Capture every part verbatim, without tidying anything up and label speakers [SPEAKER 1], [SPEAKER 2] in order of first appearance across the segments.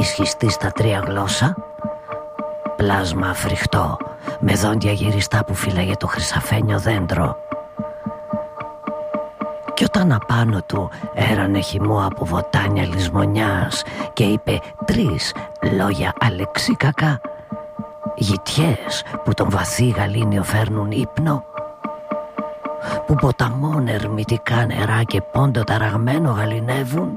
[SPEAKER 1] ισχυστή στα τρία γλώσσα, πλάσμα φρικτό με δόντια γυριστά που φύλαγε το χρυσαφένιο δέντρο. Κι όταν απάνω του έρανε χυμό από βοτάνια λησμονιάς και είπε τρεις λόγια αλεξίκακα, γητιές που τον βαθύ γαλήνιο φέρνουν ύπνο, που ποταμών ερμητικά νερά και πόντο ταραγμένο γαλινεύουν,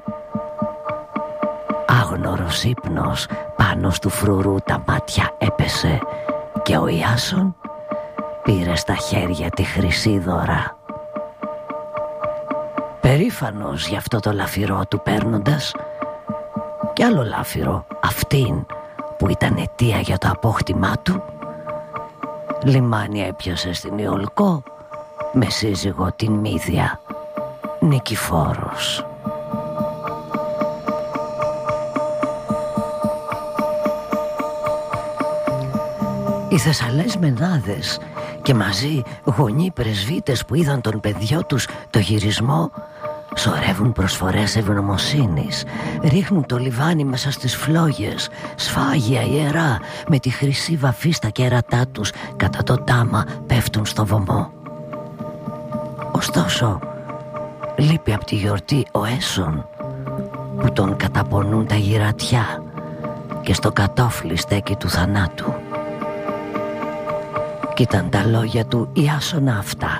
[SPEAKER 1] άγνωρος ύπνος πάνω στου φρουρού τα μάτια έπεσε και ο Ιάσον πήρε στα χέρια τη χρυσή δώρα. Περήφανος γι' αυτό το λαφυρό του παίρνοντας κι άλλο λάφυρο, αυτήν που ήταν αιτία για το απόκτημά του, λιμάνι έπιασε στην Ιολκό με σύζυγο την Μύδια, Νικηφόρος. Οι Θεσσαλές μενάδες και μαζί γονεί πρεσβύτες που είδαν τον παιδιό τους το γυρισμό σωρεύουν προσφορές ευγνωμοσύνης, ρίχνουν το λιβάνι μέσα στις φλόγες, σφάγια ιερά με τη χρυσή βαφή στα κέρατά τους κατά το τάμα πέφτουν στο βωμό. Ωστόσο λείπει από τη γιορτή ο Έσον που τον καταπονούν τα γυρατιά και στο κατόφλι στέκει του θανάτου. Κι ήταν τα λόγια του Ιάσονα αυτά: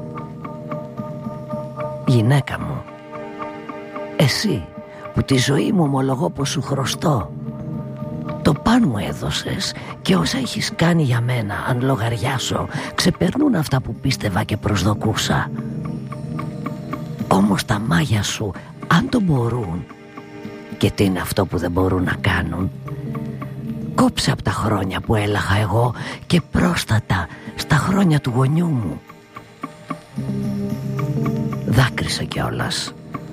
[SPEAKER 1] «Γυναίκα μου, εσύ που τη ζωή μου ομολογώ πως σου χρωστώ, το παν μου έδωσες και όσα έχεις κάνει για μένα, αν λογαριάσω, ξεπερνούν αυτά που πίστευα και προσδοκούσα. Όμως τα μάγια σου, αν το μπορούν, και τι είναι αυτό που δεν μπορούν να κάνουν, κόψε από τα χρόνια που έλαχα εγώ και πρόστατα στα χρόνια του γονιού μου». Δάκρυσε κιόλας.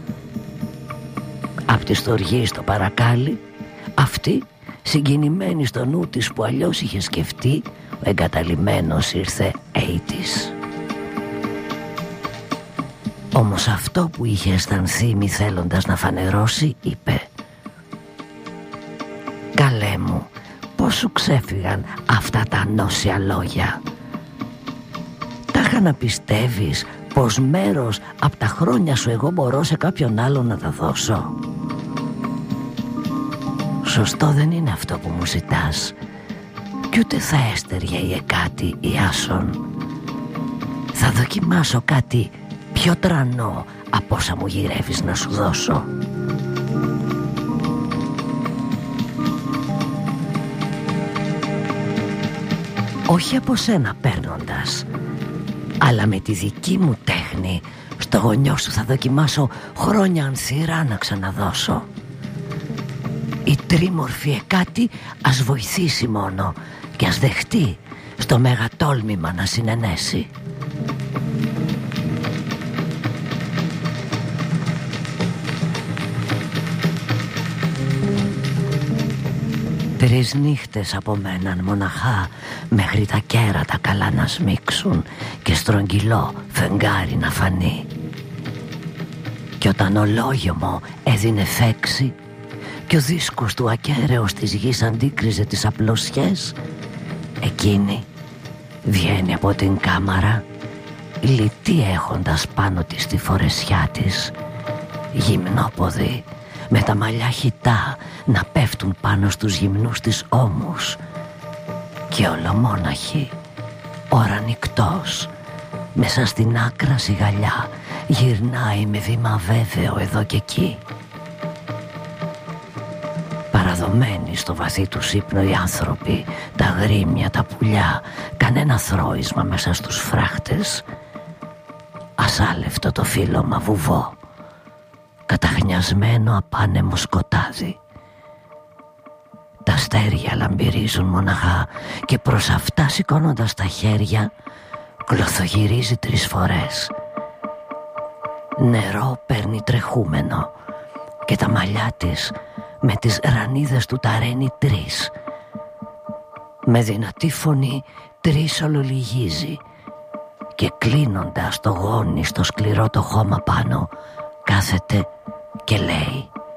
[SPEAKER 1] Απ' τη στοργή στο παρακάλι, αυτή συγκινημένη στο νου της που αλλιώς είχε σκεφτεί, ο εγκαταλειμμένος ήρθε έητης. Όμως αυτό που είχε αισθανθεί μη θέλοντας να φανερώσει, είπε: «Καλέ μου, πώς σου ξέφυγαν αυτά τα ανώσια λόγια? Τα είχα να πιστεύεις πως μέρος από τα χρόνια σου εγώ μπορώ σε κάποιον άλλον να τα δώσω? Σωστό δεν είναι αυτό που μου ζητάς, κι ούτε θα έστεργε η εκάτη Ιάσον. Θα δοκιμάσω κάτι πιο τρανό από όσα μου γυρεύεις να σου δώσω». «Όχι από σένα παίρνοντας, αλλά με τη δική μου τέχνη στο γονιό σου θα δοκιμάσω χρόνια ανθυρά να ξαναδώσω. Η τρίμορφη εκάτη ας βοηθήσει μόνο και ας δεχτεί στο μεγατόλμημα να συνενέσει». Τρεις νύχτες απομέναν μοναχά μέχρι τα κέρατα καλά να σμίξουν και στρογγυλό φεγγάρι να φανεί. Κι όταν ολόγιομο έδινε φέξη και ο δίσκος του ακέραιος της γης αντίκριζε τις απλωσιές, εκείνη βγαίνει από την κάμαρα λιτή έχοντας πάνω της τη φορεσιά της, γυμνόποδη με τα μαλλιά χυτά να πέφτουν πάνω στους γυμνούς της ώμους, και ολομόναχη ώρα νυκτός μέσα στην άκρα σιγαλιά γυρνάει με βήμα βέβαιο εδώ και εκεί. Παραδομένοι στο βαθύ του ύπνο οι άνθρωποι, τα γρήμια, τα πουλιά, κανένα θρώισμα μέσα στους φράχτες, ασάλευτο το φύλλωμα βουβό, καταχνιασμένο απάνεμο σκοτάδι. Τα αστέρια λαμπυρίζουν μοναχά και προς αυτά σηκώνοντας τα χέρια κλωθογυρίζει τρεις φορές. Νερό παίρνει τρεχούμενο και τα μαλλιά της με τις ρανίδες του τα ρένει τρεις. Με δυνατή φωνή τρεις ολολυγίζει και κλείνοντας το γόνι στο σκληρό το χώμα πάνω κάθεται και λέει: